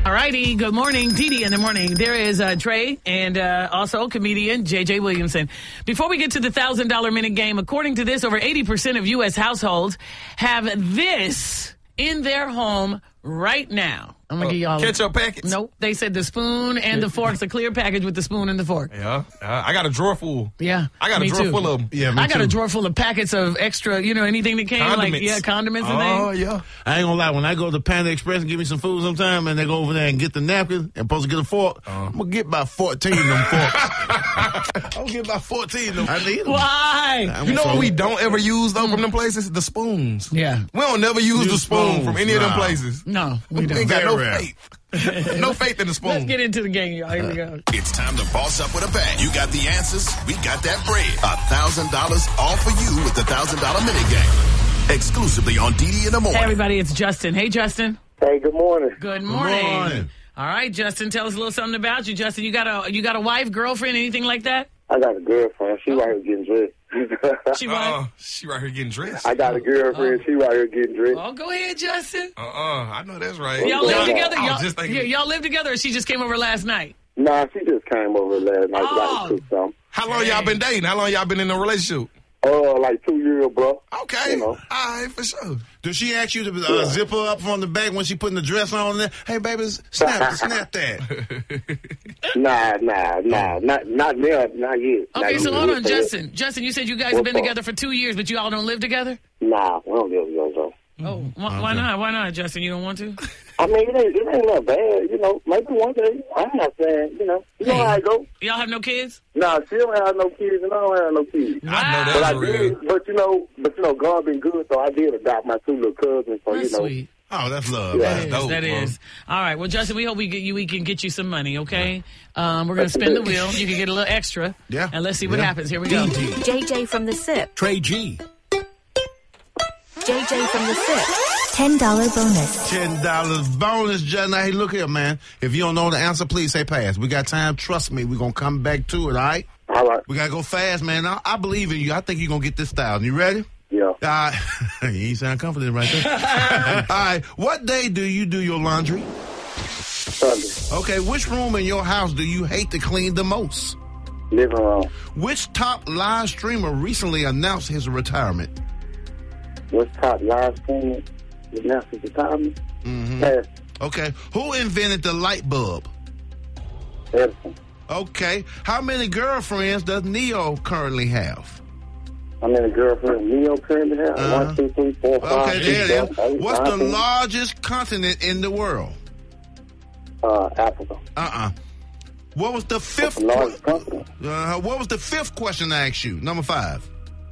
All righty. Good morning, Dee in the morning. There is Trey and also comedian J.J. Williamson. Before we get to the $1,000 minute game, according to this, over 80% of U.S. households have this in their home right now. I'm going to give y'all ketchup packets? Nope. They said the spoon and the fork's a clear package with the spoon and the fork. Yeah. I got a drawer full. Yeah. I got a drawer full of them. Yeah, I got a drawer full of packets of extra, anything that came, condiments. Condiments and things. Oh, yeah. I ain't gonna lie, when I go to Panda Express and give me some food sometime and they go over there and get the napkins and supposed to get a fork, I'm gonna get about 14 of them forks. I'm gonna get about 14 of them. I need them. Why? You know what we don't ever use, though, from them places? The spoons. Yeah. We don't never use the spoon from any of them places. No, we We don't. ain't got no Very rare. faith. No faith in the spoon. Let's get into the game, y'all. Here we go. It's time to boss up with a bang. You got the answers. We got that bread. $1,000 all for you with the $1,000 minute game. Exclusively on Dee in the morning. Hey, everybody, it's Justin. Hey, Justin. Hey, good morning. Good morning. morning. All right, Justin, tell us a little something about you. Justin, you got a wife, girlfriend, anything like that? I got a girlfriend. She right here getting dressed. She what? She right here getting dressed. I got a girlfriend. She right here getting dressed. Oh, go ahead, Justin. I know that's right. Y'all live together? I was just thinking. Y'all live together, or she just came over last night? Nah, she just came over last night. Oh. Like, cook something. How long y'all been dating? How long y'all been in a relationship? Like 2 years, bro. Okay. You know. All right, for sure. Does she ask you to zip her up from the back when she putting the dress on there? Hey, baby, snap that. Nah, not there, not yet. Okay, Not so yet. hold on, Justin. Justin, you said you guys have been together for 2 years, but you all don't live together? Nah, we don't live together, though. Oh, why not? Why not, Justin? You don't want to? I mean, it ain't that bad, Maybe one day. I'm not saying, you know how I go. Y'all have no kids? Nah, she don't have no kids, and I don't have no kids. I know But that's I real. did, but God been good, so I did adopt my 2 little cousins. So That's sweet. Oh, that's love. Yeah. man. dope, That bro. is. All right. Well, Justin, we hope we can get you some money, okay? We're going to spin the wheel. You can get a little extra. Yeah. And let's see what Yeah. happens. Here we go. JJ from the SIP. Trey G. JJ from the SIP. $10 bonus. $10 bonus, Justin. Now, hey, look here, man. If you don't know the answer, please say pass. We got time. Trust me. We're going to come back to it, all right? All right. We got to go fast, man. I believe in you. I think you're going to get this $1,000. You ready? Yeah. You ain't sound confident right there. All right. What day do you do your laundry? Sunday. Okay. Which room in your house do you hate to clean the most? Living room. Which top live streamer recently announced his retirement? What's top live streaming? Announced his retirement? Pass. Okay. Who invented the light bulb? Edison. Okay. How many girlfriends does Neo currently have? I'm in a girlfriend. Neo currently have 1, 2, 3, 4, 5, Okay, 6, there it 7, is. 8, What's 9, the 10. largest continent in the world? Africa. What was the fifth? The largest continent. What was the fifth question I asked you? Number 5.